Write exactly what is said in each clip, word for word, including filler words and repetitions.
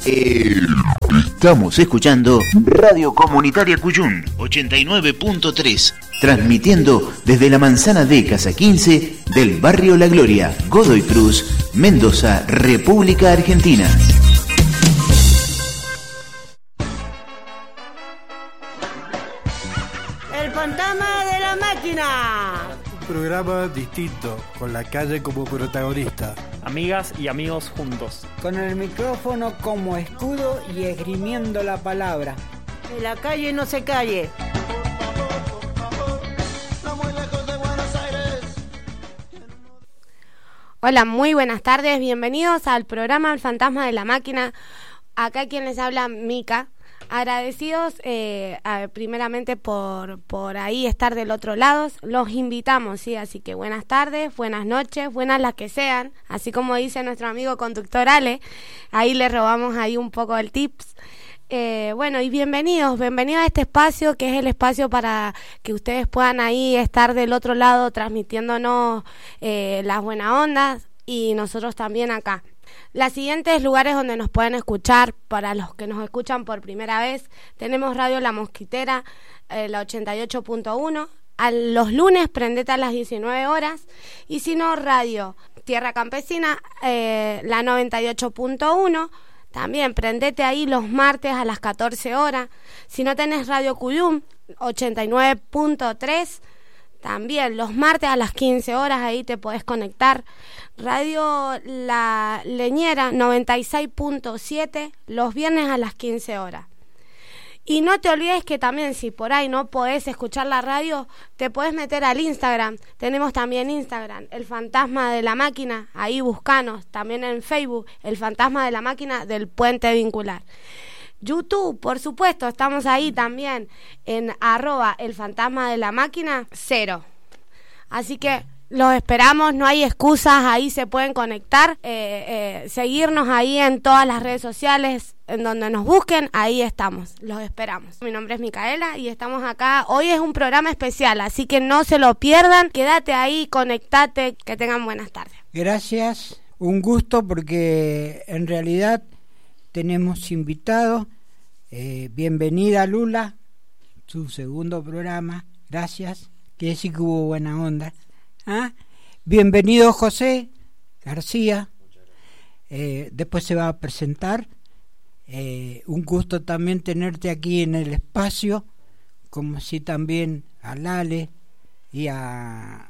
Eh, estamos escuchando Radio Comunitaria Cuyún ochenta y nueve punto tres, transmitiendo desde la manzana de Casa quince del barrio La Gloria, Godoy Cruz, Mendoza, República Argentina. El fantasma de la máquina. Un programa distinto, con la calle como protagonista. Amigas y amigos juntos. Con el micrófono como escudo y esgrimiendo la palabra. Que la calle no se calle. Hola, muy buenas tardes. Bienvenidos al programa El Fantasma de la Máquina. Acá quien les habla, Mica. Agradecidos eh, a, primeramente por, por ahí estar del otro lado. Los invitamos, sí, así que buenas tardes, buenas noches, buenas las que sean. Así como dice nuestro amigo conductor Ale, ahí le robamos ahí un poco el tips. Eh, bueno, y bienvenidos, bienvenidos a este espacio que es el espacio para que ustedes puedan ahí estar del otro lado transmitiéndonos eh, las buenas ondas y nosotros también acá. Los siguientes lugares donde nos pueden escuchar, para los que nos escuchan por primera vez, tenemos Radio La Mosquitera, eh, la ochenta y ocho punto uno, a los lunes prendete a las diecinueve horas, y si no, Radio Tierra Campesina, eh, la noventa y ocho punto uno, también prendete ahí los martes a las catorce horas. Si no tenés Radio Cuyum, ochenta y nueve punto tres, también los martes a las quince horas, ahí te podés conectar. Radio La Leñera, noventa y seis punto siete, los viernes a las quince horas. Y no te olvides que también, si por ahí no podés escuchar la radio, te podés meter al Instagram. Tenemos también Instagram, El Fantasma de la Máquina, ahí buscanos. También en Facebook, El Fantasma de la Máquina del Puente Vincular. YouTube, por supuesto, estamos ahí también en arroba El Fantasma de la Máquina cero. Así que los esperamos, no hay excusas, ahí se pueden conectar, eh, eh, seguirnos ahí en todas las redes sociales, en donde nos busquen, ahí estamos, los esperamos. Mi nombre es Micaela y estamos acá, hoy es un programa especial, así que no se lo pierdan, quédate ahí, conectate, que tengan buenas tardes. Gracias, un gusto porque en realidad tenemos invitados, eh, bienvenida Lula, su segundo programa, gracias, que sí que hubo buena onda. ¿Ah? Bienvenido José García, eh, después se va a presentar, eh, un gusto también tenerte aquí en el espacio, como así también a Lale y a,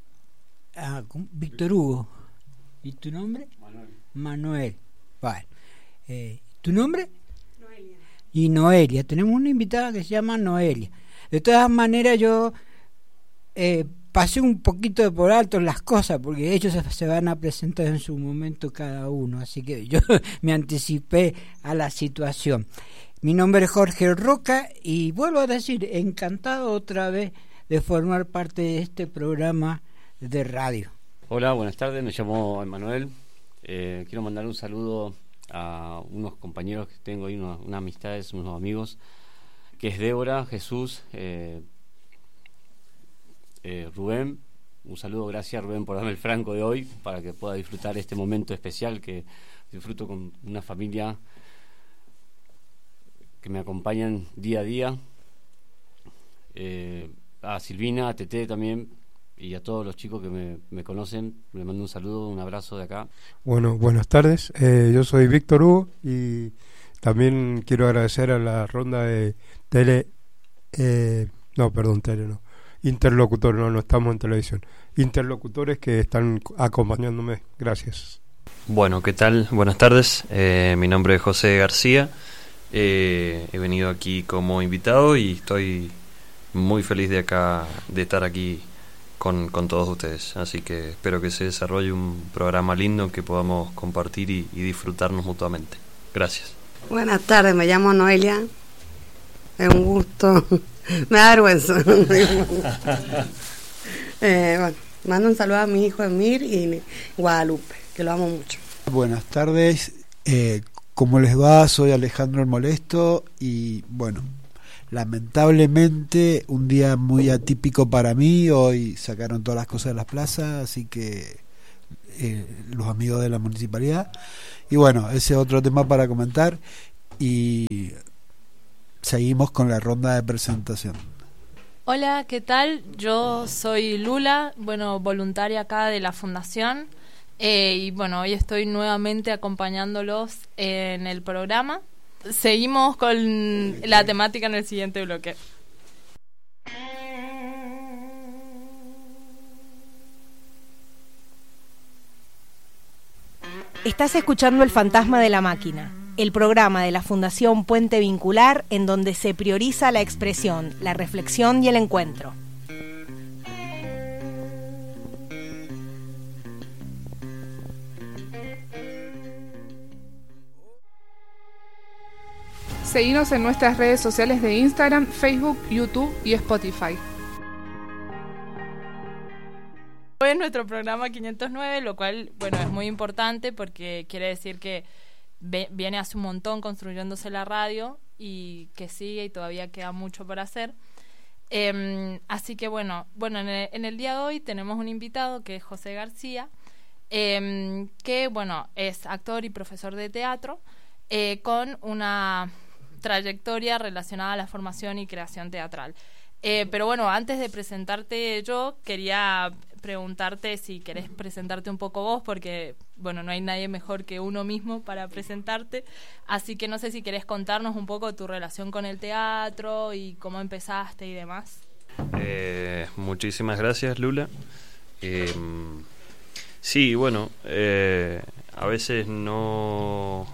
a Víctor Hugo. ¿Y tu nombre? Manuel. Manuel. Vale. Eh, ¿Tu nombre? Noelia. Y Noelia, tenemos una invitada que se llama Noelia. De todas maneras yo eh, pasé un poquito de por alto las cosas porque ellos se van a presentar en su momento cada uno, así que yo me anticipé a la situación. Mi nombre es Jorge Roca y vuelvo a decir, encantado otra vez de formar parte de este programa de radio. Hola, buenas tardes, me llamo Emanuel, eh, quiero mandar un saludo a unos compañeros que tengo ahí, unas, unas amistades, unos amigos, que es Débora, Jesús, eh, Eh, Rubén, un saludo, gracias Rubén por darme el franco de hoy para que pueda disfrutar este momento especial que disfruto con una familia que me acompañan día a día, eh, a Silvina, a Tete también y a todos los chicos que me, me conocen, les mando un saludo, un abrazo de acá. Bueno, buenas tardes, eh, yo soy Víctor Hugo y también quiero agradecer a la ronda de tele, eh, no, perdón, tele no interlocutores, no, no estamos en televisión, interlocutores que están acompañándome, gracias. Bueno, ¿qué tal? Buenas tardes, eh, mi nombre es José García, eh, he venido aquí como invitado y estoy muy feliz de acá de estar aquí con, con todos ustedes, así que espero que se desarrolle un programa lindo que podamos compartir y, y disfrutarnos mutuamente. Gracias. Buenas tardes, me llamo Noelia, es un gusto. Me da vergüenza. eh, bueno, mando un saludo a mi hijo Emir y Guadalupe, que lo amo mucho. Buenas tardes, eh, ¿cómo les va? Soy Alejandro el Molesto y bueno, lamentablemente un día muy atípico para mí. Hoy sacaron todas las cosas de las plazas, así que eh, los amigos de la municipalidad. Y bueno, ese es otro tema para comentar. Y seguimos con la ronda de presentación. Hola, ¿qué tal? Yo soy Lula, bueno, voluntaria acá de la Fundación. Eh, y bueno, hoy estoy nuevamente acompañándolos en el programa. Seguimos con la temática en el siguiente bloque. Estás escuchando El Fantasma de la Máquina, el programa de la Fundación Puente Vincular en donde se prioriza la expresión, la reflexión y el encuentro. Seguinos en nuestras redes sociales de Instagram, Facebook, YouTube y Spotify. Hoy es nuestro programa quinientos nueve, lo cual, bueno, es muy importante porque quiere decir que ve, viene hace un montón construyéndose la radio y que sigue y todavía queda mucho por hacer. Eh, así que, bueno, bueno en el, en el día de hoy tenemos un invitado que es José García, eh, que, bueno, es actor y profesor de teatro, eh, con una trayectoria relacionada a la formación y creación teatral. Eh, pero bueno, antes de presentarte yo, quería preguntarte si querés presentarte un poco vos, porque bueno, no hay nadie mejor que uno mismo para presentarte, así que no sé si querés contarnos un poco tu relación con el teatro y cómo empezaste y demás. Eh, muchísimas gracias, Lula. Eh, sí, bueno, eh, a veces no...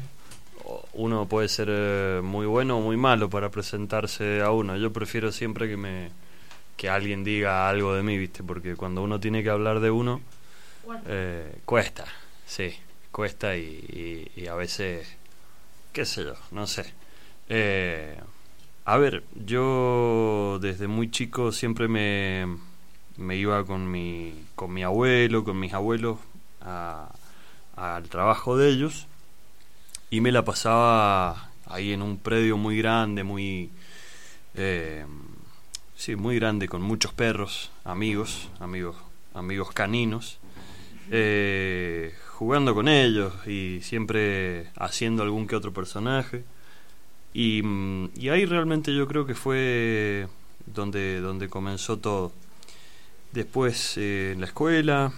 uno puede ser muy bueno o muy malo para presentarse a uno. Yo prefiero siempre que me que alguien diga algo de mí, ¿viste? Porque cuando uno tiene que hablar de uno, eh, cuesta, sí, cuesta y, y, y a veces, qué sé yo, no sé. Eh, a ver, yo desde muy chico siempre me, me iba con mi, con mi abuelo, con mis abuelos a, al trabajo de ellos. Y me la pasaba ahí en un predio muy grande, muy eh, sí, muy grande, con muchos perros, amigos, amigos, amigos caninos, eh, jugando con ellos y siempre haciendo algún que otro personaje. Y, y ahí realmente yo creo que fue donde, donde comenzó todo. Después eh, en la escuela...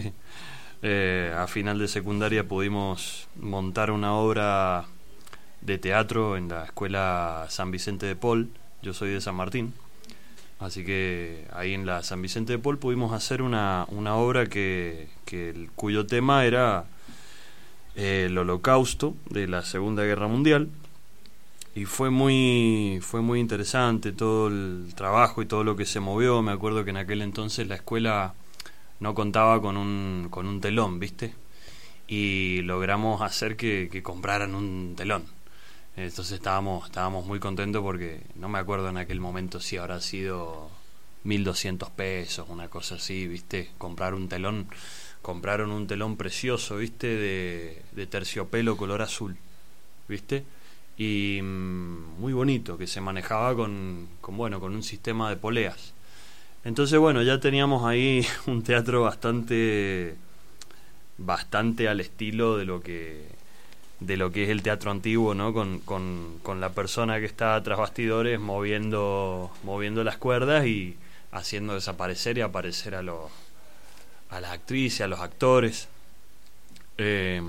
Eh, a final de secundaria pudimos montar una obra de teatro en la escuela San Vicente de Paul. Yo soy de San Martín, así que ahí en la San Vicente de Paul pudimos hacer una, una obra que, que el, cuyo tema era eh, el Holocausto de la Segunda Guerra Mundial, y fue muy fue muy interesante todo el trabajo y todo lo que se movió. Me acuerdo que en aquel entonces la escuela no contaba con un con un telón, ¿viste? Y logramos hacer que, que compraran un telón. Entonces estábamos estábamos muy contentos porque no me acuerdo en aquel momento si habrá sido mil doscientos pesos, una cosa así, ¿viste? Comprar un telón. Compraron un telón precioso, ¿viste? De, de terciopelo color azul, ¿viste? Y mmm, muy bonito, que se manejaba con, con bueno, con un sistema de poleas. Entonces, bueno, ya teníamos ahí un teatro bastante bastante al estilo de lo que de lo que es el teatro antiguo, ¿no? Con, con, con la persona que está tras bastidores moviendo moviendo las cuerdas y haciendo desaparecer y aparecer a los a las actrices, a los actores. Eh,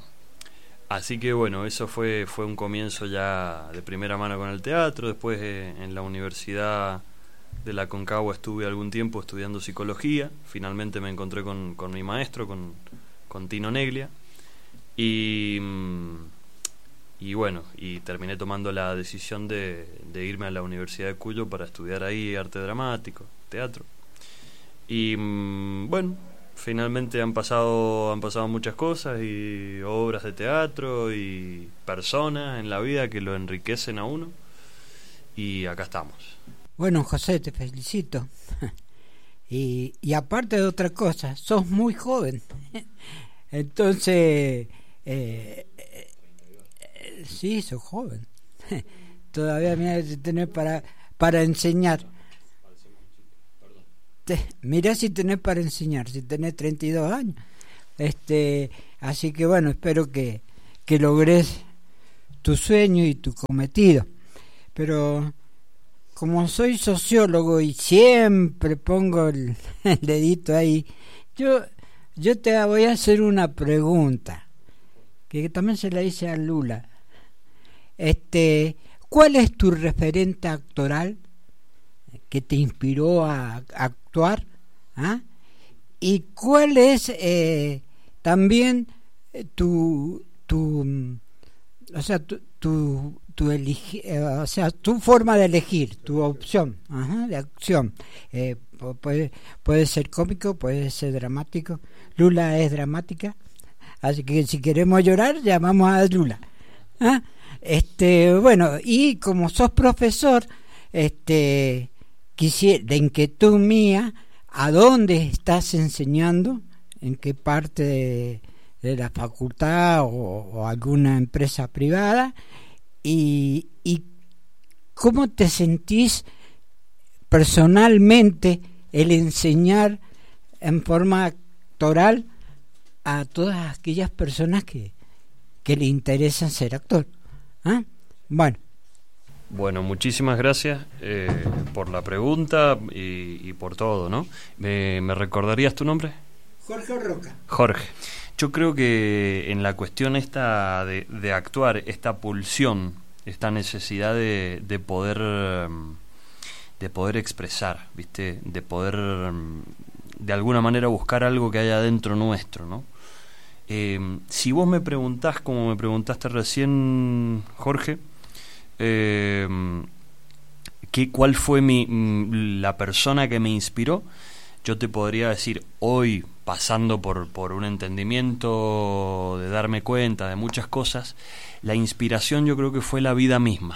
así que bueno, eso fue fue un comienzo ya de primera mano con el teatro. Después eh, en la universidad de la Concagua estuve algún tiempo estudiando psicología. Finalmente me encontré con, con mi maestro, con, con Tino Neglia, y, y bueno, y terminé tomando la decisión de, de irme a la Universidad de Cuyo para estudiar ahí arte dramático, teatro. Y bueno, finalmente han pasado han pasado muchas cosas y obras de teatro y personas en la vida que lo enriquecen a uno, y acá estamos. Bueno, José, te felicito. y, y aparte de otra cosa, sos muy joven. Entonces, eh, eh, sí, sos joven. Todavía me has de tener para, para enseñar. Te, mirá si tenés para enseñar, si tenés treinta y dos años. Este, así que bueno, espero que, que logres tu sueño y tu cometido. Pero como soy sociólogo y siempre pongo el, el dedito ahí, yo, yo te voy a hacer una pregunta que también se la hice a Lula. Este, ¿cuál es tu referente actoral que te inspiró a, a actuar? ¿Ah? ¿Y cuál es eh, también tu tu o sea tu tu, tu eligi, eh, o sea tu forma de elegir, tu opción, ajá, de acción? Eh, puede puede ser cómico, puede ser dramático. Lula es dramática, así que si queremos llorar llamamos a Lula. ¿Ah? Este, bueno, y como sos profesor, este, quisiera, de inquietud mía, ¿a dónde estás enseñando? ¿En qué parte de, de la facultad o, o alguna empresa privada? Y, y ¿cómo te sentís personalmente el enseñar en forma actoral a todas aquellas personas que, que le interesan ser actor? ¿Ah? Bueno. Bueno, muchísimas gracias eh, por la pregunta y, y por todo, ¿no? ¿Me, ¿Me recordarías tu nombre? Jorge Roca. Jorge. Yo creo que en la cuestión esta de, de actuar, esta pulsión, esta necesidad de, de poder de poder expresar, ¿viste? De poder de alguna manera buscar algo que haya dentro nuestro, ¿no? Eh, si vos me preguntás, como me preguntaste recién, Jorge, eh, ¿qué, ¿cuál fue mi, la persona que me inspiró? Yo te podría decir, hoy, pasando por, por un entendimiento de darme cuenta de muchas cosas, la inspiración yo creo que fue la vida misma,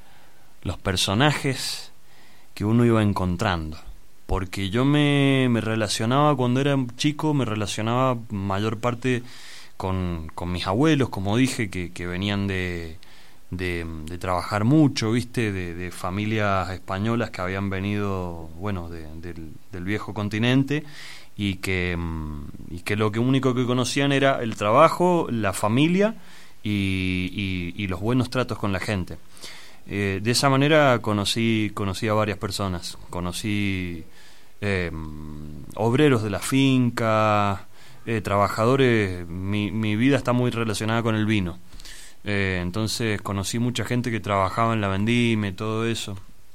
los personajes que uno iba encontrando. Porque yo me, me relacionaba cuando era chico, me relacionaba mayor parte con, con mis abuelos, como dije, que, que venían de, de, de trabajar mucho, ¿viste? De, de familias españolas que habían venido, bueno, de, del, del viejo continente y que, y que lo que único que conocían era el trabajo, la familia y, y, y los buenos tratos con la gente. Eh, de esa manera conocí, conocí a varias personas, conocí... Eh, obreros de la finca, eh, trabajadores. Mi, mi vida está muy relacionada con el vino, eh, entonces conocí mucha gente que trabajaba en la vendimia y todo eso,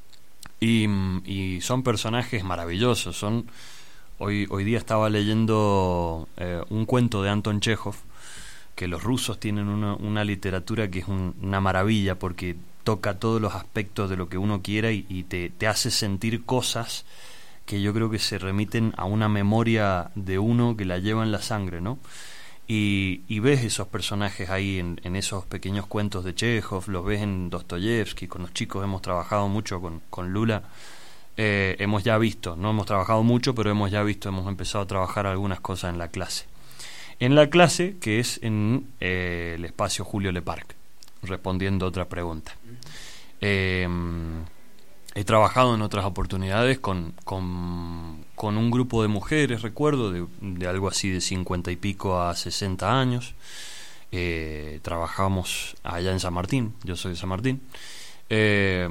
y, y son personajes maravillosos. Son hoy hoy día estaba leyendo eh, un cuento de Anton Chekhov, que los rusos tienen una, una literatura que es un, una maravilla, porque toca todos los aspectos de lo que uno quiera y, y te, te hace sentir cosas que yo creo que se remiten a una memoria de uno que la lleva en la sangre, ¿no? Y, y ves esos personajes ahí en, en esos pequeños cuentos de Chekhov, los ves en Dostoyevsky. Con los chicos hemos trabajado mucho con, con Lula, eh, hemos ya visto, no hemos trabajado mucho, pero hemos ya visto, hemos empezado a trabajar algunas cosas en la clase. En la clase, que es en eh, el espacio Julio Leparc, respondiendo a otra pregunta. Eh, He trabajado en otras oportunidades con, con, con un grupo de mujeres, recuerdo, de, de algo así de cincuenta y pico a sesenta años. Eh, trabajamos allá en San Martín, yo soy de San Martín. Eh,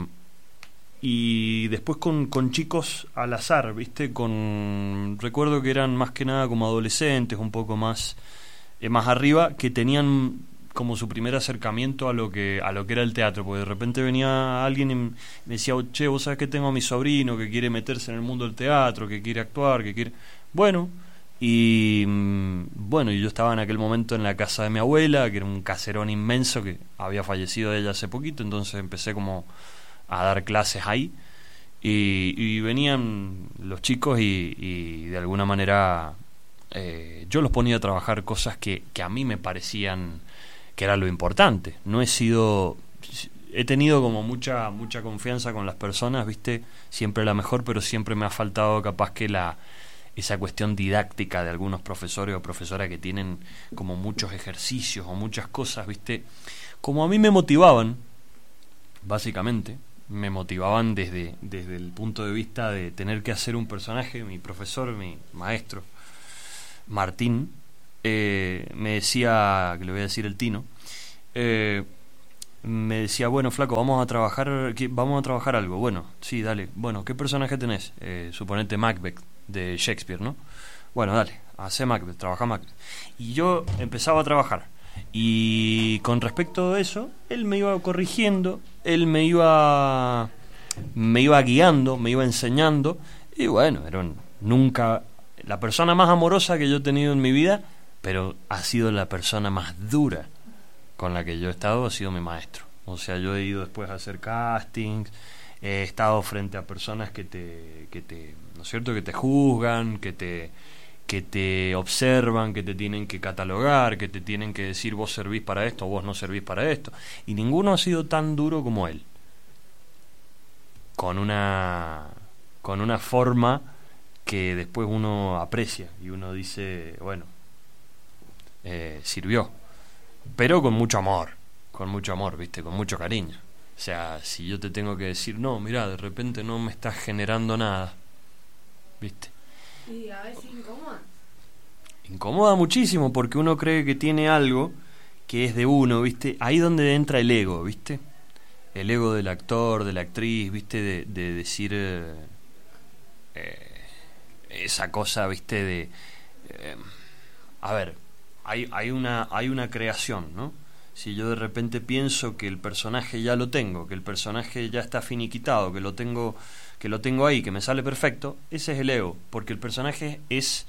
y después con, con chicos al azar, ¿viste? Con, recuerdo que eran más que nada como adolescentes, un poco más, eh, más arriba, que tenían como su primer acercamiento a lo que a lo que era el teatro, porque de repente venía alguien y me decía, che, vos sabés que tengo a mi sobrino que quiere meterse en el mundo del teatro, que quiere actuar, que quiere... Bueno, y bueno, y yo estaba en aquel momento en la casa de mi abuela, que era un caserón inmenso, que había fallecido ella hace poquito, entonces empecé como a dar clases ahí, y, y venían los chicos y, y de alguna manera eh, yo los ponía a trabajar cosas que, que a mí me parecían que era lo importante. No he sido, he tenido como mucha mucha confianza con las personas, ¿viste? Siempre la mejor, pero siempre me ha faltado capaz que la esa cuestión didáctica de algunos profesores o profesoras que tienen como muchos ejercicios o muchas cosas, ¿viste? Como a mí me motivaban, básicamente, me motivaban desde, desde el punto de vista de tener que hacer un personaje. Mi profesor, mi maestro, Martín, eh, me decía, que le voy a decir el Tino, eh, me decía, bueno, flaco, vamos a trabajar, vamos a trabajar algo. Bueno, sí, dale. Bueno, ¿qué personaje tenés? Eh, suponete Macbeth de Shakespeare, ¿no? Bueno, dale, hacé Macbeth, trabaja Macbeth. Y yo empezaba a trabajar. Y con respecto a eso, él me iba corrigiendo, él me iba me iba guiando, me iba enseñando. Y bueno, era un, nunca la persona más amorosa que yo he tenido en mi vida, pero ha sido la persona más dura con la que yo he estado, ha sido mi maestro. O sea, yo he ido después a hacer castings, he estado frente a personas que te, que te, ¿no es cierto?, que te juzgan, que te, que te observan, que te tienen que catalogar, que te tienen que decir vos servís para esto, vos no servís para esto. Y ninguno ha sido tan duro como él. Con una, con una forma que después uno aprecia y uno dice, bueno, eh, sirvió. Pero con mucho amor, con mucho amor, ¿viste? Con mucho cariño. O sea, si yo te tengo que decir, no, mirá, de repente no me estás generando nada, ¿viste? Y a veces incomoda. Incomoda muchísimo porque uno cree que tiene algo que es de uno, ¿viste? Ahí donde entra el ego, ¿viste? El ego del actor, de la actriz, ¿viste? De, de decir eh, eh, esa cosa, ¿viste? De... Eh, a ver... Hay, hay una hay una creación, ¿no? Si yo de repente pienso que el personaje ya lo tengo, que el personaje ya está finiquitado, que lo tengo que lo tengo ahí, que me sale perfecto, ese es el ego, porque el personaje es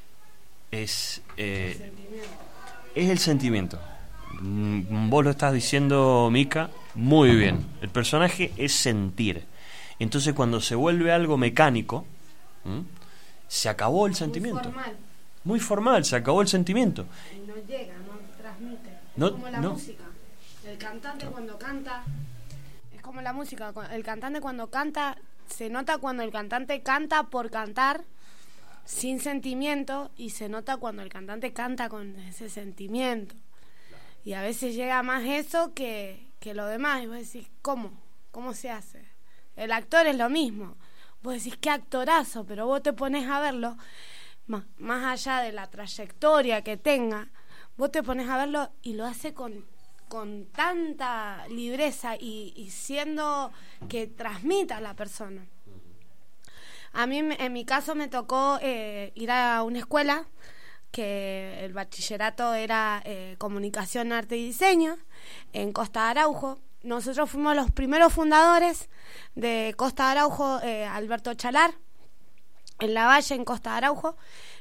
es eh, es el sentimiento. Mm, vos lo estás diciendo, Mica, muy bien. El personaje es sentir. Entonces, cuando se vuelve algo mecánico, ¿m? se acabó el sentimiento. Muy formal. Muy formal, se acabó el sentimiento. No llega, no transmite. No, es como la no. música. El cantante cuando canta, es como la música. El cantante cuando canta, se nota cuando el cantante canta por cantar, sin sentimiento, y se nota cuando el cantante canta con ese sentimiento. Y a veces llega más eso que, que lo demás. Y vos decís, ¿cómo? ¿Cómo se hace? El actor es lo mismo. Vos decís, qué actorazo, pero vos te pones a verlo. Más, más allá de la trayectoria que tenga, vos te pones a verlo y lo hace con, con tanta libreza y, y siendo que transmita a la persona. A mí, en mi caso, me tocó eh, ir a una escuela que el bachillerato era eh, Comunicación, Arte y Diseño en Costa de Araujo. Nosotros fuimos los primeros fundadores de Costa de Araujo, eh, Alberto Chalar, en La Valle, en Costa de Araujo,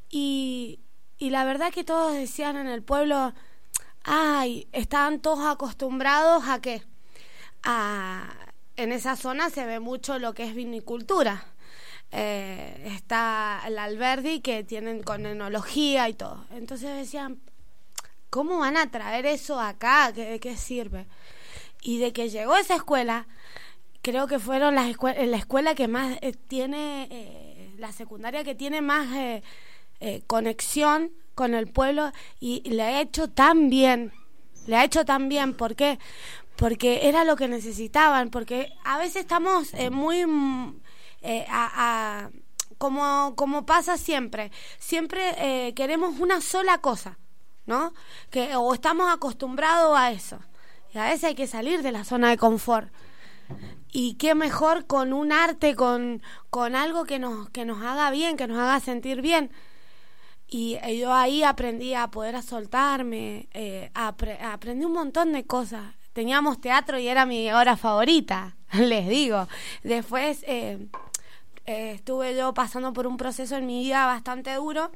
y, y la verdad que todos decían en el pueblo, ay, estaban todos acostumbrados a que a, en esa zona se ve mucho lo que es vinicultura. Eh, está el Alberdi, que tienen con enología y todo. Entonces decían, ¿cómo van a traer eso acá? ¿Qué, de qué sirve? Y de que llegó esa escuela, creo que fueron las escue- la escuela que más eh, tiene... Eh, la secundaria que tiene más eh, eh, conexión con el pueblo, y le ha hecho tan bien, le ha hecho tan bien. ¿Por qué? Porque era lo que necesitaban, porque a veces estamos eh, muy eh, a, a, como, como pasa siempre, siempre eh, queremos una sola cosa, ¿no? Que, o estamos acostumbrados a eso, y a veces hay que salir de la zona de confort. Y qué mejor con un arte, con, con algo que nos, que nos haga bien, que nos haga sentir bien. Y eh, yo ahí aprendí a poder a soltarme, eh, apre- aprendí un montón de cosas. Teníamos teatro y era mi hora favorita, les digo. Después eh, eh, estuve yo pasando por un proceso en mi vida bastante duro,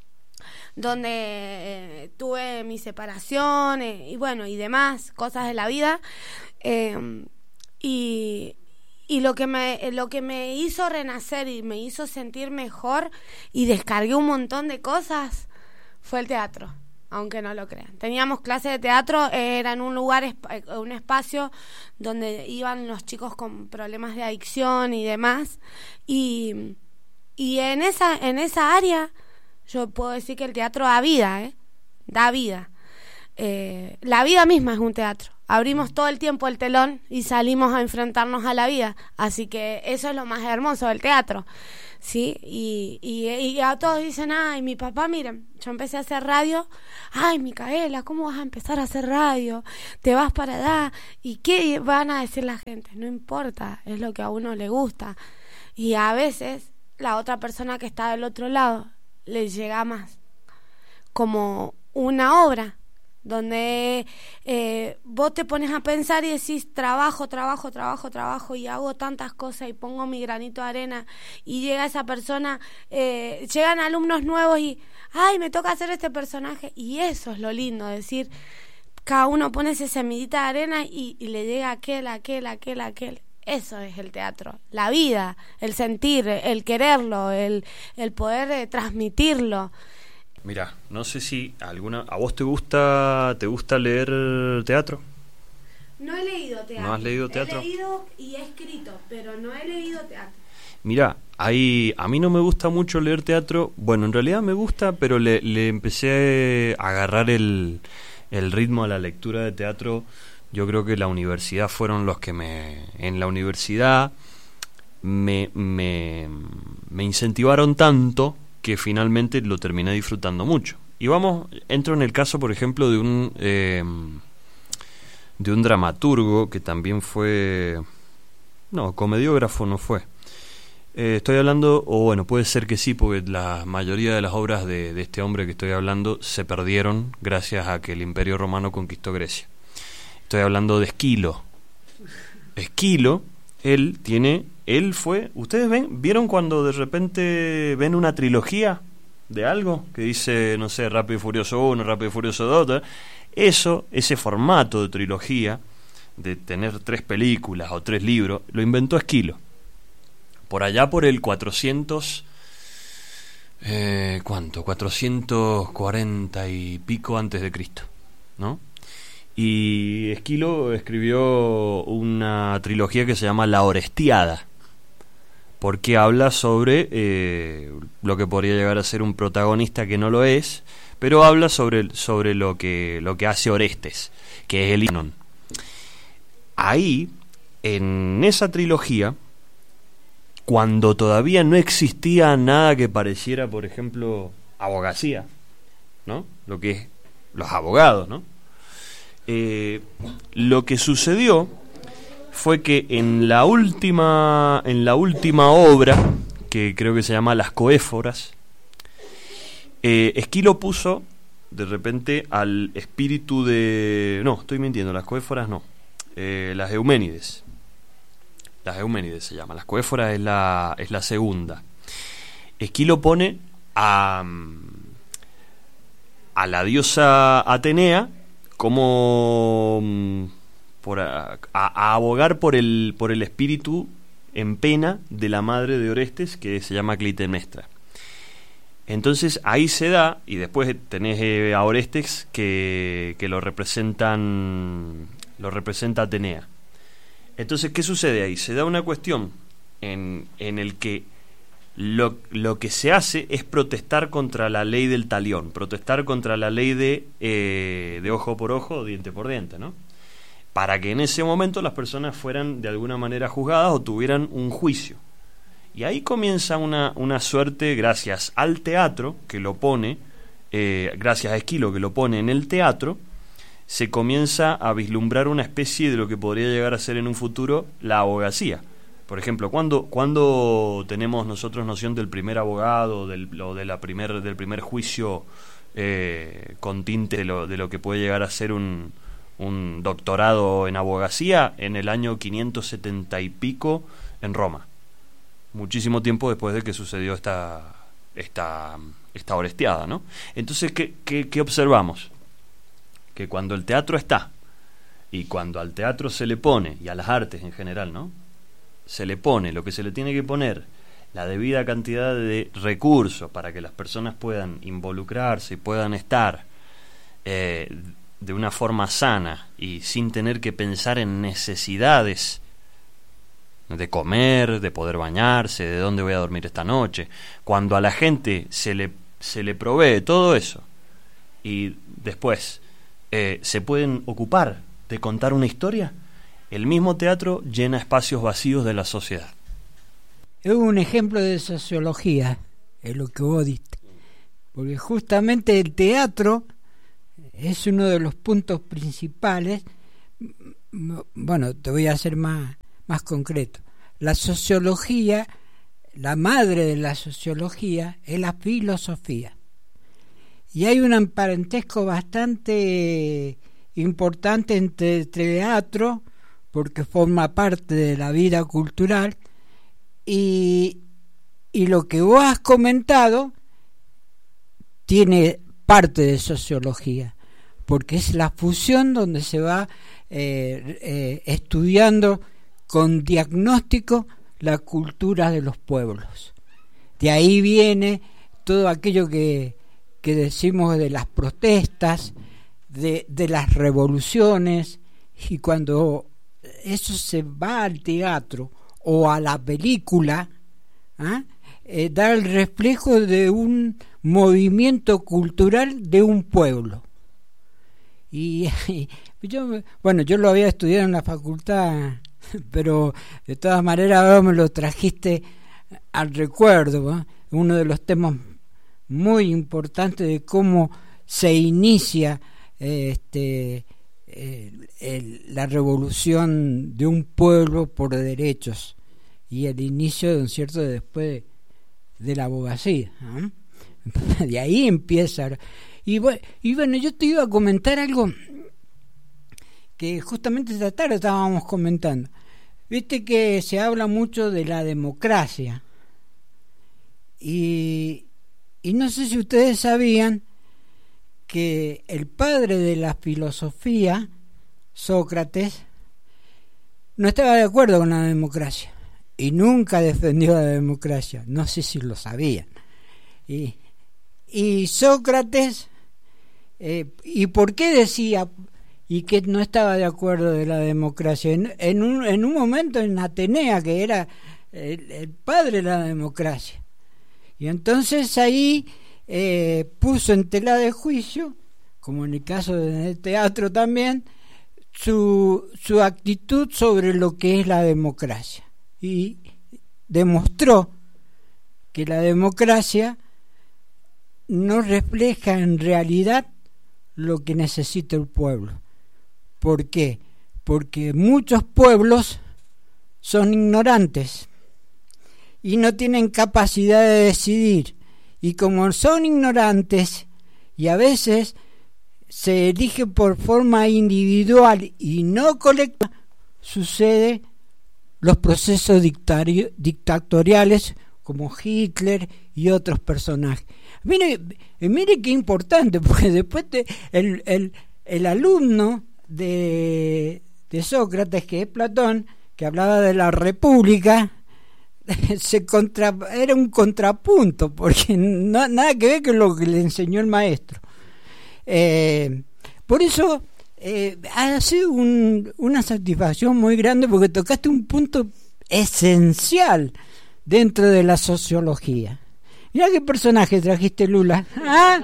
donde eh, tuve mi separación eh, y bueno, y demás cosas de la vida. Eh, Y, y lo que me lo que me hizo renacer y me hizo sentir mejor y descargué un montón de cosas fue el teatro, aunque no lo crean. Teníamos clases de teatro, era en un lugar, un espacio donde iban los chicos con problemas de adicción y demás, y, y en esa en esa área yo puedo decir que el teatro da vida, ¿eh? Da vida. Eh, la vida misma es un teatro. abrimos todo el tiempo el telón y salimos a enfrentarnos a la vida. Así que eso es lo más hermoso del teatro, ¿sí? Y, y, y a todos dicen, ay, mi papá, miren, yo empecé a hacer radio. Ay, Micaela, ¿cómo vas a empezar a hacer radio? Te vas para allá. ¿Y qué van a decir la gente? No importa, es lo que a uno le gusta. Y a veces la otra persona que está del otro lado le llega más como una obra donde eh, vos te pones a pensar y decís trabajo, trabajo, trabajo, trabajo y hago tantas cosas y pongo mi granito de arena y llega esa persona, eh, llegan alumnos nuevos y ay, me toca hacer este personaje, y eso es lo lindo, decir, cada uno pone esa semillita de arena y, y le llega aquel, aquel, aquel, aquel. Eso es el teatro, la vida, el sentir, el quererlo, el, el poder eh, transmitirlo. Mira, no sé si alguna a vos te gusta te gusta leer teatro. No he leído teatro. ¿No has leído teatro? He leído y he escrito, pero no he leído teatro. Mira, hay, a mí no me gusta mucho leer teatro. Bueno, en realidad me gusta, pero le, le empecé a agarrar el, el ritmo a la lectura de teatro. Yo creo que la universidad fueron los que me... En la universidad me, me, me incentivaron tanto que finalmente lo terminé disfrutando mucho. Y vamos, entro en el caso, por ejemplo, de un eh, de un dramaturgo que también fue... No, comediógrafo no fue. Eh, estoy hablando, o bueno, puede ser que sí, porque la mayoría de las obras de, de este hombre que estoy hablando se perdieron gracias a que el Imperio Romano conquistó Grecia. Estoy hablando de Esquilo. Esquilo, él tiene... Él fue, ustedes ven, vieron cuando de repente ven una trilogía de algo que dice, no sé, Rápido y Furioso uno, Rápido y Furioso dos, eso, ese formato de trilogía, de tener tres películas o tres libros, lo inventó Esquilo. Por allá por el cuatrocientos, eh, ¿cuánto? cuatrocientos cuarenta y pico antes de Cristo, ¿no? Y Esquilo escribió una trilogía que se llama La Orestiada, porque habla sobre eh, lo que podría llegar a ser un protagonista que no lo es, pero habla sobre, sobre lo que lo que hace Orestes, que es el Inon. Ahí, en esa trilogía, cuando todavía no existía nada que pareciera, por ejemplo, abogacía, ¿no? Lo que es los abogados, ¿no? Eh, lo que sucedió fue que en la última en la última obra, que creo que se llama Las Coéforas, eh, Esquilo puso de repente al espíritu de... No, estoy mintiendo, Las Coéforas no, eh, las Euménides. Las Euménides se llama, Las Coéforas es la, es la segunda. Esquilo pone a, a la diosa Atenea como por a, a abogar por el por el espíritu en pena de la madre de Orestes, que se llama Clitemnestra. Entonces ahí se da, y después tenés eh, a Orestes que, que lo representan lo representa Atenea. Entonces, ¿qué sucede ahí? Se da una cuestión en, en el que Lo, lo que se hace es protestar contra la ley del talión, protestar contra la ley de, eh, de ojo por ojo, diente por diente, ¿no? Para que en ese momento las personas fueran de alguna manera juzgadas o tuvieran un juicio. Y ahí comienza una, una suerte, gracias al teatro que lo pone, eh, gracias a Esquilo que lo pone en el teatro, se comienza a vislumbrar una especie de lo que podría llegar a ser en un futuro la abogacía. Por ejemplo, ¿cuándo, ¿cuándo tenemos nosotros noción del primer abogado del, o de la primer, del primer juicio eh, con tinte de lo, de lo que puede llegar a ser un, un doctorado en abogacía? En el año quinientos setenta y pico en Roma. Muchísimo tiempo después de que sucedió esta, esta, esta Orestiada, ¿no? Entonces, ¿qué, qué, qué observamos? Que cuando el teatro está, y cuando al teatro se le pone, y a las artes en general, ¿no?, se le pone lo que se le tiene que poner, la debida cantidad de recursos para que las personas puedan involucrarse y puedan estar eh, de una forma sana y sin tener que pensar en necesidades de comer, de poder bañarse, de dónde voy a dormir esta noche. Cuando a la gente se le, se le provee todo eso y después eh, se pueden ocupar de contar una historia, el mismo teatro llena espacios vacíos de la sociedad. Es un ejemplo de sociología, es lo que vos diste. Porque justamente el teatro es uno de los puntos principales. Bueno, te voy a hacer más, más concreto. La sociología, la madre de la sociología, es la filosofía. Y hay un parentesco bastante importante entre teatro, porque forma parte de la vida cultural, y, y lo que vos has comentado tiene parte de sociología, porque es la fusión donde se va eh, eh, estudiando con diagnóstico la cultura de los pueblos. De ahí viene todo aquello que, que decimos de las protestas, de, de las revoluciones, y cuando eso se va al teatro o a la película, ¿ah? eh, da el reflejo de un movimiento cultural de un pueblo. Y, y yo, bueno, yo lo había estudiado en la facultad, pero de todas maneras ahora me lo trajiste al recuerdo, ¿no? Uno de los temas muy importantes de cómo se inicia eh, este el, el, la revolución de un pueblo por derechos y el inicio de un cierto después de, de la abogacía, ¿no? De ahí empieza. Y bueno, y bueno, yo te iba a comentar algo que justamente esta tarde estábamos comentando. Viste que se habla mucho de la democracia, y, y no sé si ustedes sabían que el padre de la filosofía, Sócrates, no estaba de acuerdo con la democracia y nunca defendió la democracia. No sé si lo sabían. Y, y Sócrates, eh, ¿y por qué decía y que no estaba de acuerdo de la democracia? En, en, un, en un momento en Atenea, que era el, el padre de la democracia. Y entonces ahí eh, puso en tela de juicio, como en el caso del teatro también, su, su actitud sobre lo que es la democracia. Y demostró que la democracia no refleja en realidad lo que necesita el pueblo. ¿Por qué? Porque muchos pueblos son ignorantes y no tienen capacidad de decidir, y como son ignorantes y a veces se elige por forma individual y no colectiva, sucede los procesos dictari- dictatoriales como Hitler y otros personajes. Mire, mire qué importante, porque después te, el, el, el alumno de, de Sócrates, que es Platón, que hablaba de la república, se contra, era un contrapunto, porque no, nada que ver con lo que le enseñó el maestro. Eh, por eso eh, ha sido un, una satisfacción muy grande, porque tocaste un punto esencial dentro de la sociología. Mirá qué personaje trajiste, Lula. ¿Ah?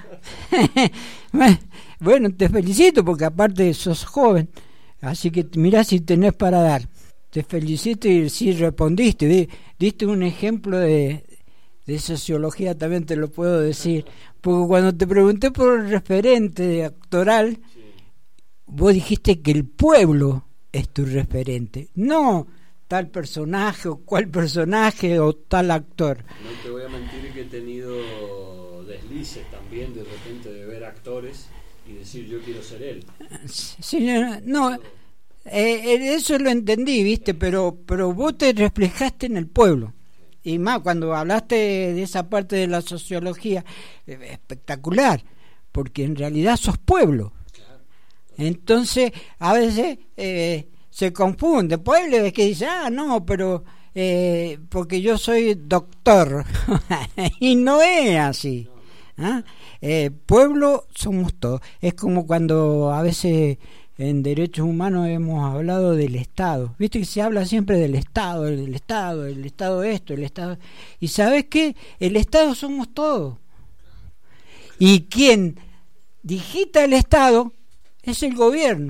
Bueno, te felicito, porque aparte sos joven, así que mirá si tenés para dar. Te felicito y sí respondiste, di, diste un ejemplo de, de sociología, también te lo puedo decir, porque cuando te pregunté por el referente actoral, sí, vos dijiste que el pueblo es tu referente, no tal personaje o cual personaje o tal actor. No te voy a mentir que he tenido deslices también de repente de ver actores y decir yo quiero ser él. Sí, no, no eh, eso lo entendí, viste, pero pero vos te reflejaste en el pueblo. Y más cuando hablaste de esa parte de la sociología, eh, espectacular, porque en realidad sos pueblo. Entonces, a veces eh, se confunde. Pueblo es que dice, ah, no, pero eh, porque yo soy doctor. Y no es así. ¿Ah? Eh, pueblo somos todos. Es como cuando a veces en derechos humanos hemos hablado del Estado. Viste que se habla siempre del Estado, del Estado, del Estado esto, el Estado. ¿Y sabes qué? El Estado somos todos. Y quien digita el Estado es el gobierno.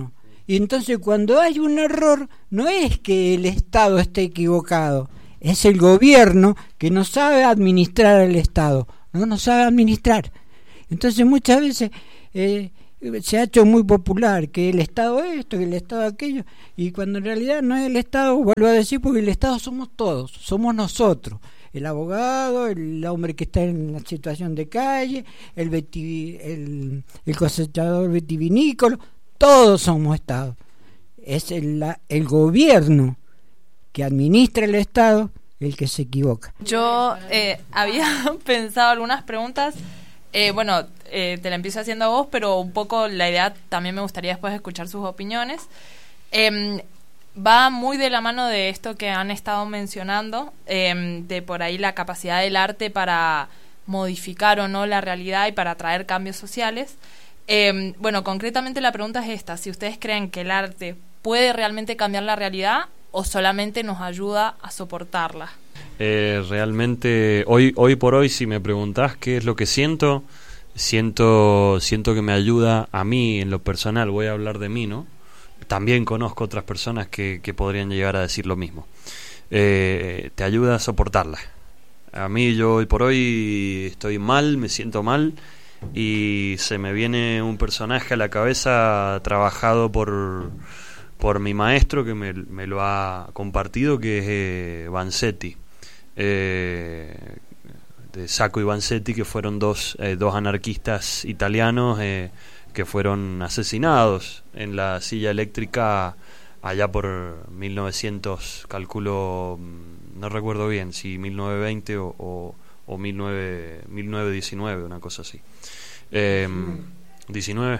Y entonces cuando hay un error, no es que el Estado esté equivocado, es el gobierno que no sabe administrar el Estado, no nos sabe administrar. Entonces muchas veces eh, se ha hecho muy popular que el Estado esto, que el Estado aquello, y cuando en realidad no es el Estado, vuelvo a decir, porque el Estado somos todos, somos nosotros. El abogado, el hombre que está en la situación de calle, el, veti, el, el cosechador vitivinícola, todos somos Estado. Es el, la, el gobierno que administra el Estado el que se equivoca. Yo eh, había pensado algunas preguntas, eh, bueno, eh, te la empiezo haciendo a vos, pero un poco la idea también me gustaría después escuchar sus opiniones. Eh, Va muy de la mano de esto que han estado mencionando, eh, de por ahí la capacidad del arte para modificar o no la realidad y para traer cambios sociales. Eh, bueno, concretamente la pregunta es esta: si ustedes creen que el arte puede realmente cambiar la realidad o solamente nos ayuda a soportarla. Eh, realmente, hoy, hoy por hoy, si me preguntás qué es lo que siento, siento, siento que me ayuda a mí en lo personal. Voy a hablar de mí, ¿no? También conozco otras personas que, que podrían llegar a decir lo mismo. Eh, te ayuda a soportarla. A mí, yo hoy por hoy estoy mal, me siento mal, y se me viene un personaje a la cabeza trabajado por, por mi maestro, que me, me lo ha compartido, que es eh, Vanzetti, eh, de Sacco y Vanzetti, que fueron dos, eh, dos anarquistas italianos eh, que fueron asesinados en la silla eléctrica allá por mil novecientos, calculo, no recuerdo bien si mil novecientos veinte o, o, o mil novecientos diecinueve, una cosa así. Eh, diecinueve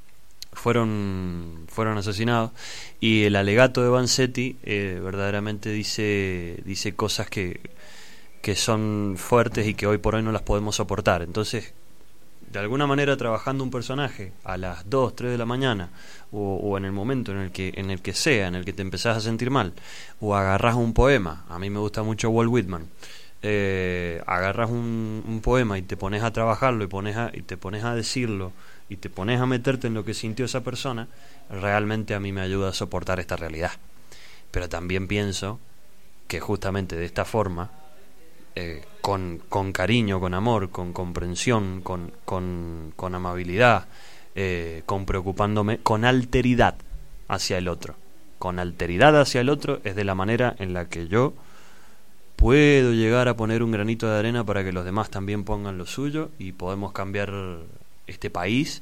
fueron fueron asesinados, y el alegato de Vanzetti eh, verdaderamente dice dice cosas que que son fuertes y que hoy por hoy no las podemos soportar. Entonces, de alguna manera, trabajando un personaje a las dos, tres de la mañana, o, o en el momento en el que en el que sea, en el que te empezás a sentir mal, o agarrás un poema, a mí me gusta mucho Walt Whitman, eh, agarras un, un poema y te pones a trabajarlo y, pones a, y te pones a decirlo y te pones a meterte en lo que sintió esa persona, realmente a mí me ayuda a soportar esta realidad. Pero también pienso que justamente de esta forma, Eh, con, con cariño, con amor, con comprensión, con, con, con amabilidad, eh, con preocupándome, con alteridad hacia el otro. Con alteridad hacia el otro es de la manera en la que yo puedo llegar a poner un granito de arena para que los demás también pongan lo suyo, y podemos cambiar este país,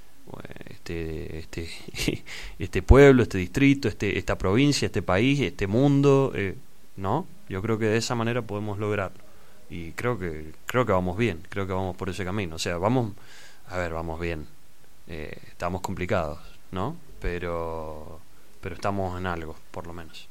este, este, este pueblo, este distrito, este, esta provincia, este país, este mundo, eh, ¿no? Yo creo que de esa manera podemos lograrlo, y creo que creo que vamos bien, creo que vamos por ese camino. O sea, vamos, a ver, vamos bien. Eh, estamos complicados, ¿no? Pero pero estamos en algo, por lo menos.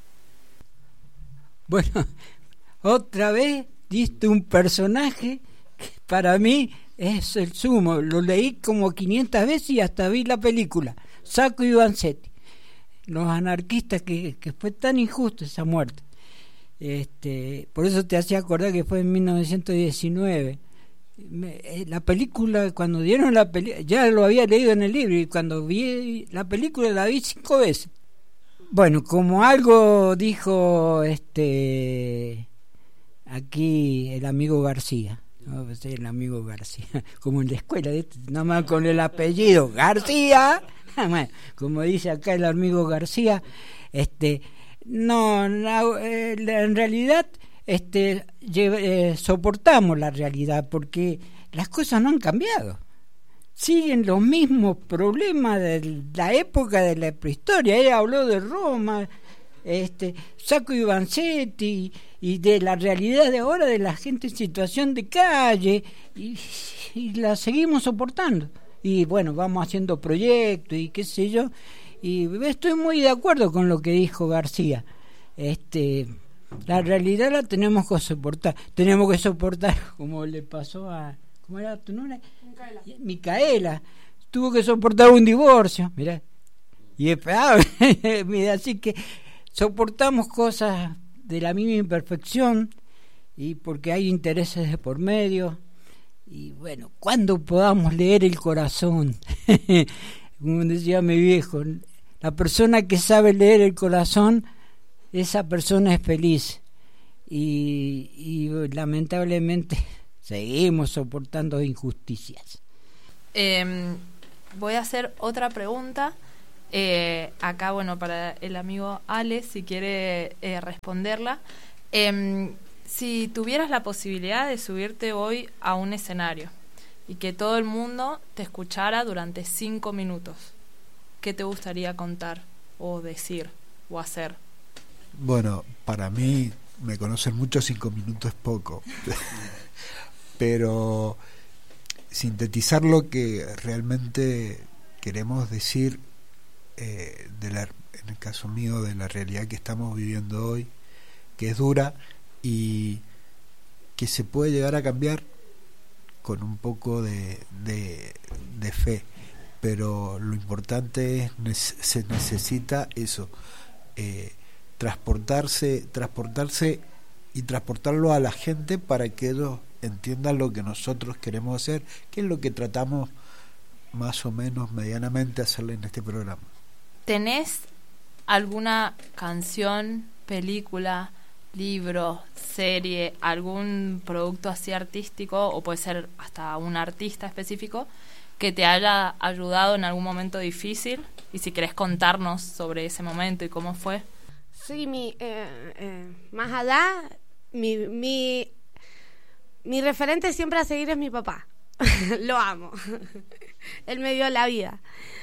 Bueno, otra vez diste un personaje que para mí es el sumo. Lo leí como quinientas veces y hasta vi la película. Sacco y Vanzetti, los anarquistas, que, que fue tan injusto esa muerte. Este, por eso te hacía acordar que fue en mil novecientos diecinueve. Me, la película, cuando dieron la película, ya lo había leído en el libro, y cuando vi la película la vi cinco veces. Bueno, como algo dijo este aquí el amigo García, no, pues el amigo García, como en la escuela, nada más con el apellido García, como dice acá el amigo García, este No, no eh, en realidad este, eh, soportamos la realidad, porque las cosas no han cambiado. Siguen los mismos problemas de la época de la prehistoria. Ella habló de Roma, este, Sacco y Vanzetti, y de la realidad de ahora de la gente en situación de calle, y, y la seguimos soportando. Y bueno, vamos haciendo proyectos y qué sé yo. Y estoy muy de acuerdo con lo que dijo García. Este, la realidad la tenemos que soportar. Tenemos que soportar, como le pasó a, ¿cómo era tu nombre? Micaela. Micaela. Tuvo que soportar un divorcio, mirá. Y ah, mira, así que soportamos cosas de la misma imperfección, y porque hay intereses de por medio. Y bueno, cuando podamos leer el corazón, como decía mi viejo, la persona que sabe leer el corazón, esa persona es feliz. Y, y lamentablemente seguimos soportando injusticias. Eh, voy a hacer otra pregunta. Eh, acá, bueno, para el amigo Ale, si quiere eh, responderla. Eh, si tuvieras la posibilidad de subirte hoy a un escenario y que todo el mundo te escuchara durante cinco minutos, ¿qué te gustaría contar o decir o hacer? Bueno, para mí, me conocen mucho, cinco minutos es poco. Pero sintetizar lo que realmente queremos decir, eh, de la, en el caso mío, de la realidad que estamos viviendo hoy, que es dura y que se puede llegar a cambiar con un poco de, de, de fe, pero lo importante es, se necesita eso, eh, transportarse, transportarse y transportarlo a la gente para que ellos entiendan lo que nosotros queremos hacer, que es lo que tratamos más o menos medianamente hacerle en este programa. ¿Tenés alguna canción, película, libro, serie, algún producto así artístico, o puede ser hasta un artista específico, que te haya ayudado en algún momento difícil? Y si querés contarnos sobre ese momento y cómo fue. Sí, mi, eh, eh, más allá, mi, mi, mi referente siempre a seguir es mi papá. Lo amo. Él me dio la vida.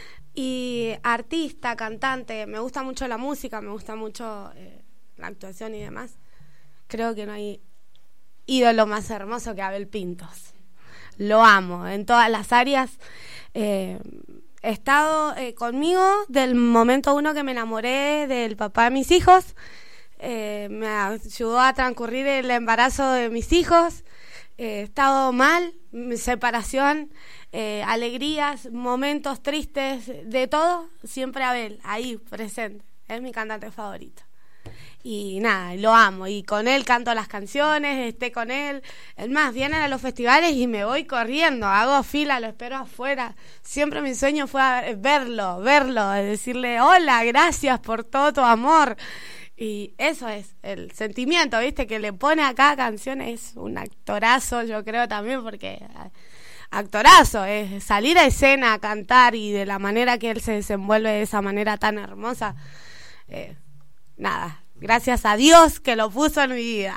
Y artista, cantante, me gusta mucho la música, me gusta mucho eh, la actuación y demás. Creo que no hay ídolo más hermoso que Abel Pintos. Lo amo en todas las áreas. Eh, he estado eh, conmigo del momento uno que me enamoré del papá de mis hijos. Eh, me ayudó a transcurrir el embarazo de mis hijos. Eh, he estado mal, separación, eh, alegrías, momentos tristes, de todo, siempre Abel, ahí presente. Es mi cantante favorito. Y nada, lo amo. Y con él canto las canciones, esté con él. Es más, vienen a los festivales y me voy corriendo, hago fila, lo espero afuera. Siempre mi sueño fue verlo, verlo, decirle hola, gracias por todo tu amor. Y eso es el sentimiento, ¿viste? Que le pone a cada canción. Es un actorazo, yo creo también, porque actorazo es salir a escena a cantar, y de la manera que él se desenvuelve de esa manera tan hermosa. Eh, nada, gracias a Dios que lo puso en mi vida.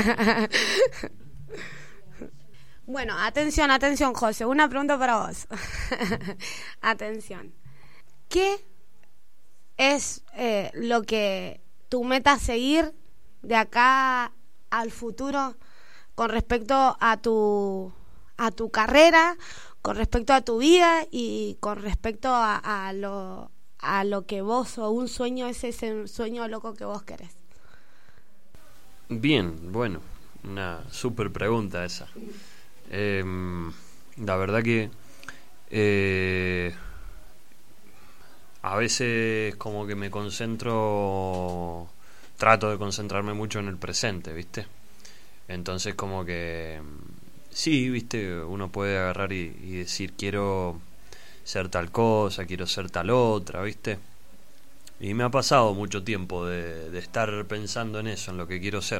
Bueno, atención, atención, José, una pregunta para vos. Atención. ¿Qué es eh, lo que tu meta a seguir de acá al futuro con respecto a tu a tu carrera, con respecto a tu vida y con respecto a, a lo a lo que vos, o un sueño, ese, ese sueño loco que vos querés? Bien, bueno, una súper pregunta esa. Eh, la verdad que eh, a veces como que me concentro, trato de concentrarme mucho en el presente, ¿viste? Entonces como que sí, ¿viste? Uno puede agarrar y, y decir quiero ser tal cosa, quiero ser tal otra, ¿viste? Y me ha pasado mucho tiempo de, de estar pensando en eso, en lo que quiero ser.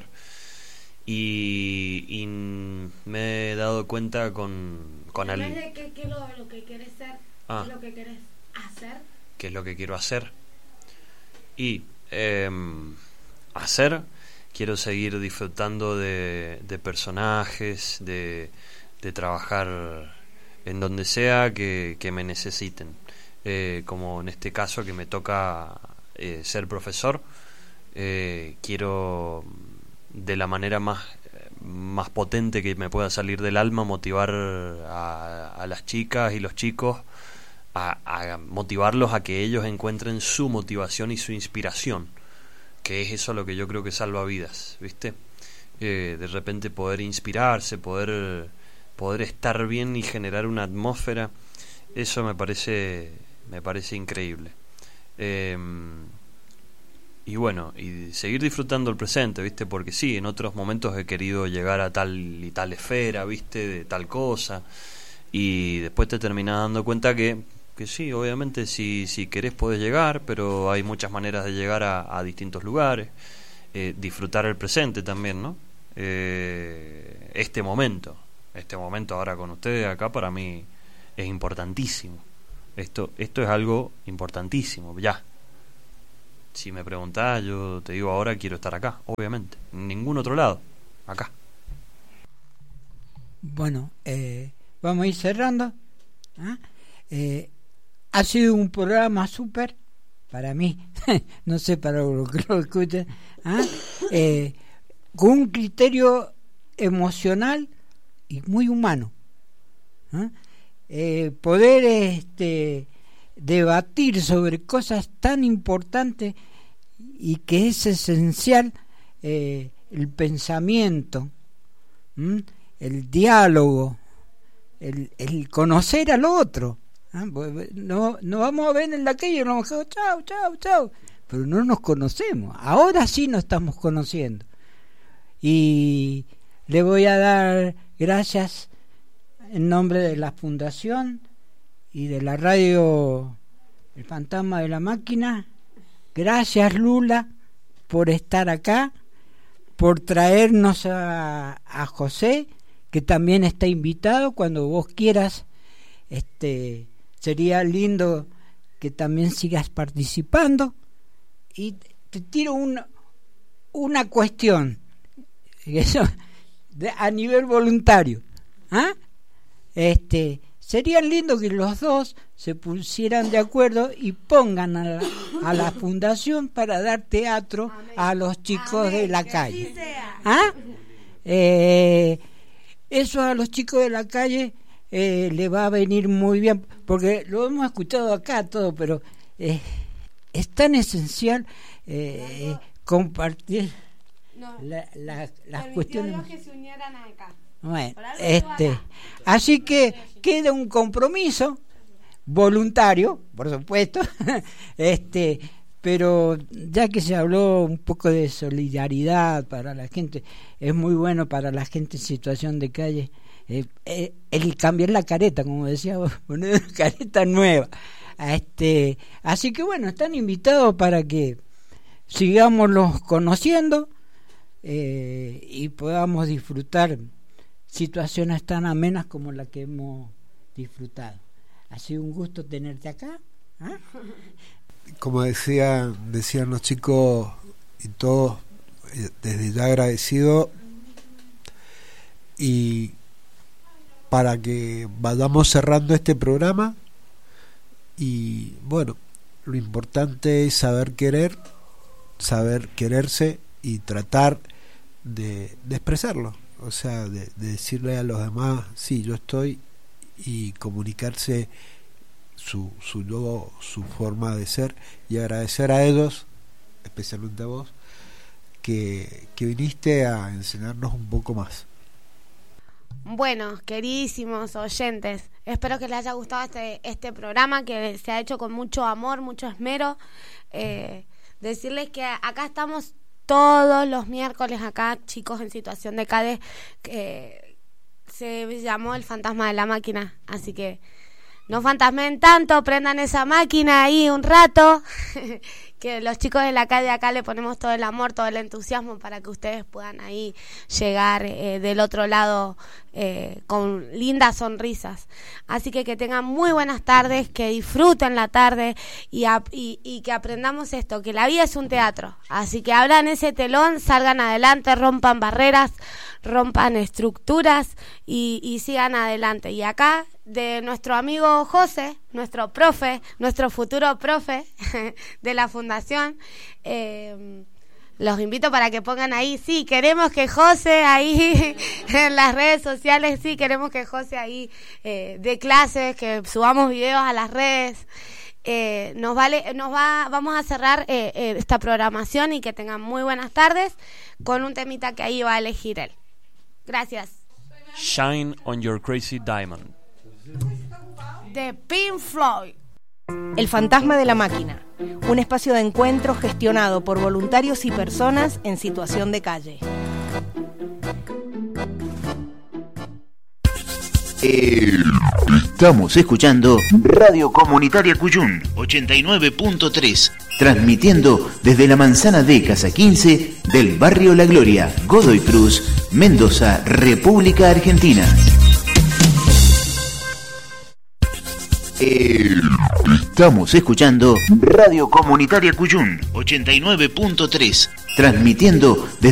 Y, y me he dado cuenta con, con en al... vez de qué, qué es lo, lo que querés ser, ah. qué es lo que querés hacer. ¿Qué es lo que quiero hacer? Y eh, hacer, quiero seguir disfrutando de, de personajes, de, de trabajar en donde sea que, que me necesiten. Eh, como en este caso que me toca eh, ser profesor, eh, quiero de la manera más, más potente que me pueda salir del alma motivar a, a las chicas y los chicos, a, a motivarlos a que ellos encuentren su motivación y su inspiración, que es eso lo que yo creo que salva vidas, ¿viste? Eh, de repente poder inspirarse, poder, poder estar bien y generar una atmósfera, eso me parece, me parece increíble. Eh, y bueno, y seguir disfrutando el presente, ¿viste? Porque sí, en otros momentos he querido llegar a tal y tal esfera, ¿viste? De tal cosa, y después te terminas dando cuenta que que sí, obviamente si, si querés podés llegar, pero hay muchas maneras de llegar a, a distintos lugares, eh, disfrutar el presente también, ¿no? Eh, este momento, este momento ahora con ustedes acá para mí es importantísimo. Esto, esto es algo importantísimo, ya. Si me preguntás, yo te digo ahora quiero estar acá, obviamente, en ningún otro lado, acá. Bueno, eh, vamos a ir cerrando. ¿Ah? Eh, ha sido un programa súper para mí, no sé para los que lo escuchan, ¿ah? eh, con un criterio emocional y muy humano. ¿Ah? Eh, poder este, debatir sobre cosas tan importantes y que es esencial eh, el pensamiento, ¿m? el diálogo, el, el conocer al otro. ¿Ah? No, no vamos a ver en la calle y nos vamos a chao, chao, chao, pero no nos conocemos. Ahora sí nos estamos conociendo. Y le voy a dar gracias en nombre de la Fundación y de la radio El Fantasma de la Máquina. Gracias, Lula, por estar acá, por traernos a, a José, que también está invitado cuando vos quieras. Este, sería lindo que también sigas participando. Y te tiro una, una cuestión eso, de, a nivel voluntario. ¿Ah? Este, sería lindo que los dos se pusieran de acuerdo y pongan a la, a la fundación para dar teatro a los chicos de la calle. ¿Ah? Eh, eso a los chicos de la calle eh, le va a venir muy bien, porque lo hemos escuchado acá todo, pero eh, es tan esencial eh, compartir la, la, las cuestiones. Que se unieran acá. Bueno, este, así que queda un compromiso voluntario, por supuesto, este, pero ya que se habló un poco de solidaridad para la gente, es muy bueno para la gente en situación de calle eh, eh, el cambiar la careta, como decía vos, poner una careta nueva. Este, así que bueno, están invitados para que sigámoslos conociendo eh, y podamos disfrutar situaciones tan amenas como la que hemos disfrutado. Ha sido un gusto tenerte acá. ¿Ah? Como decía, decían los chicos y todos, desde ya agradecido, y para que vayamos cerrando este programa, y bueno, lo importante es saber querer, saber quererse y tratar de, de expresarlo. O sea, de, de decirle a los demás, sí, yo estoy, y comunicarse su, su yo, su forma de ser, y agradecer a ellos, especialmente a vos, que, que viniste a enseñarnos un poco más. Bueno, queridísimos oyentes, espero que les haya gustado este, este programa, que se ha hecho con mucho amor, mucho esmero. Eh, decirles que acá estamos todos los miércoles acá, chicos en situación de calle, eh, se llamó El Fantasma de la Máquina, así que no fantasmen tanto, prendan esa máquina ahí un rato, que los chicos de la calle acá le ponemos todo el amor, todo el entusiasmo para que ustedes puedan ahí llegar eh, del otro lado eh, con lindas sonrisas. Así que que tengan muy buenas tardes, que disfruten la tarde y, a, y, y que aprendamos esto, que la vida es un teatro. Así que abran ese telón, salgan adelante, rompan barreras, rompan estructuras y, y sigan adelante. Y acá de nuestro amigo José, nuestro profe, nuestro futuro profe de la fundación, eh, los invito para que pongan ahí, sí, queremos que José ahí en las redes sociales, sí, queremos que José ahí eh, dé clases, que subamos videos a las redes. Eh, nos vale, nos va, vamos a cerrar eh, eh, esta programación y que tengan muy buenas tardes con un temita que ahí va a elegir él. Gracias. Shine on your crazy diamond. De Pink Floyd. El Fantasma de la Máquina, un espacio de encuentro gestionado por voluntarios y personas en situación de calle. El Estamos escuchando Radio Comunitaria Cuyún ochenta y nueve punto tres, transmitiendo desde la manzana de Casa quince del barrio La Gloria, Godoy Cruz, Mendoza, República Argentina. Estamos escuchando Radio Comunitaria Cuyún ochenta y nueve punto tres, transmitiendo desde